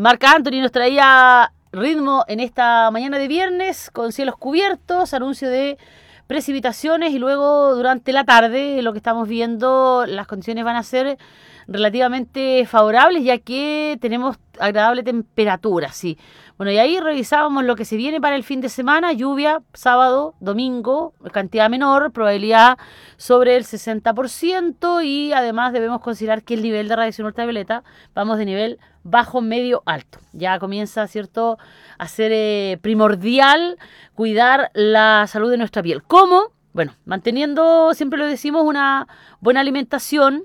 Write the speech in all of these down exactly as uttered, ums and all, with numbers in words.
Marc Anthony nos traía ritmo en esta mañana de viernes con cielos cubiertos, anuncio de precipitaciones y luego durante la tarde lo que estamos viendo, las condiciones van a ser relativamente favorables ya que tenemos agradable temperatura, sí. Bueno, y ahí revisábamos lo que se viene para el fin de semana, lluvia, sábado, domingo, cantidad menor, probabilidad sobre el sesenta por ciento y además debemos considerar que el nivel de radiación ultravioleta, vamos de nivel bajo, medio, alto. Ya comienza, ¿cierto?, a ser eh, primordial cuidar la salud de nuestra piel. ¿Cómo? Bueno, manteniendo, siempre lo decimos, una buena alimentación,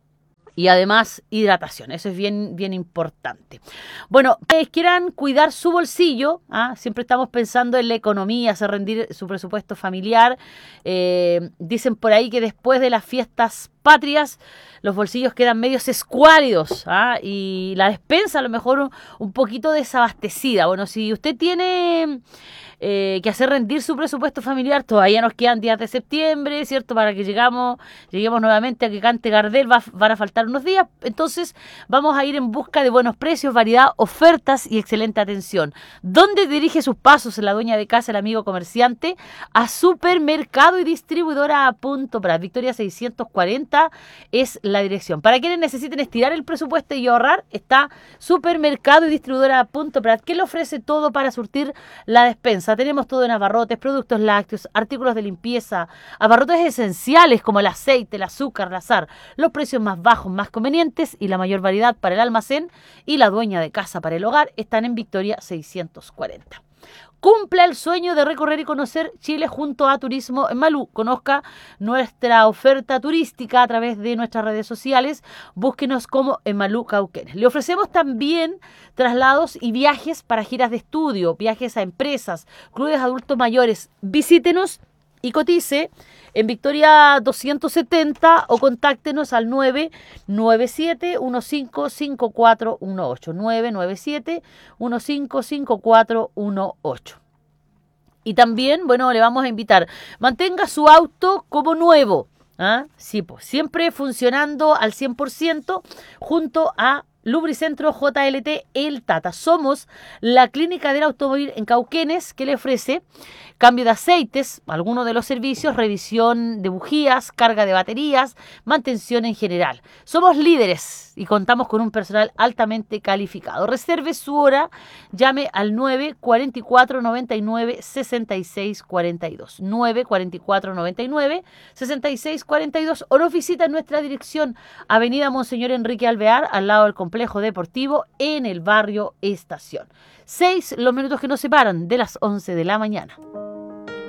y además hidratación, eso es bien, bien importante. Bueno, ustedes quieran cuidar su bolsillo, ¿ah? Siempre estamos pensando en la economía, hacer rendir su presupuesto familiar. Eh, dicen por ahí que después de las fiestas patrias los bolsillos quedan medios escuálidos, ¿ah? Y la despensa a lo mejor un, un poquito desabastecida. Bueno, si usted tiene eh, que hacer rendir su presupuesto familiar, todavía nos quedan días de septiembre, ¿cierto? Para que llegamos, lleguemos nuevamente a que cante Gardel, va, van a faltar unos días, entonces vamos a ir en busca de buenos precios, variedad, ofertas y excelente atención. ¿Dónde dirige sus pasos la dueña de casa, el amigo comerciante? A Supermercado y Distribuidora Punto Prat. Victoria seiscientos cuarenta es la dirección. Para quienes necesiten estirar el presupuesto y ahorrar, está Supermercado y Distribuidora Punto Prat, que le ofrece todo para surtir la despensa. Tenemos todo en abarrotes, productos lácteos, artículos de limpieza, abarrotes esenciales como el aceite, el azúcar, la sal, los precios más bajos, más convenientes y la mayor variedad para el almacén y la dueña de casa para el hogar están en Victoria seiscientos cuarenta. Cumpla el sueño de recorrer y conocer Chile junto a Turismo en Malú. Conozca nuestra oferta turística a través de nuestras redes sociales. Búsquenos como en Malú Cauquenes. Le ofrecemos también traslados y viajes para giras de estudio, viajes a empresas, clubes adultos mayores. Visítenos y cotice en Victoria doscientos setenta o contáctenos al nueve nueve siete uno cinco cinco cuatro uno ocho, nueve nueve siete uno cinco cinco cuatro uno ocho. Y también, bueno, le vamos a invitar, mantenga su auto como nuevo, ¿ah? Sí, pues siempre funcionando al cien por ciento junto a Lubricentro J L T El Tata. Somos la clínica del automóvil en Cauquenes que le ofrece cambio de aceites, algunos de los servicios, revisión de bujías, carga de baterías, mantención en general. Somos líderes y contamos con un personal altamente calificado. Reserve su hora, llame al nueve cuatro cuatro noventa y nueve sesenta y seis cuarenta y dos, nueve cuatro cuatro noventa y nueve sesenta y seis cuarenta y dos o nos visita en nuestra dirección Avenida Monseñor Enrique Alvear, al lado del Complejo Deportivo en el barrio Estación. Seis los minutos que nos separan de las once de la mañana.